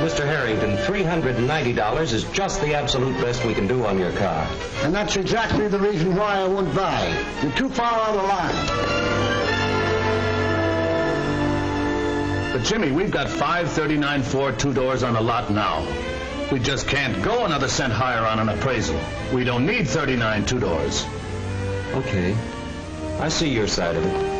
Mr. Harrington, $390 is just the absolute best we can do on your car. And that's exactly the reason why I won't buy. You're too far out of line. But, Jimmy, we've got 539 Ford two-doors on the lot now. We just can't go another cent higher on an appraisal. We don't need 39 two-doors. Okay. I see your side of it.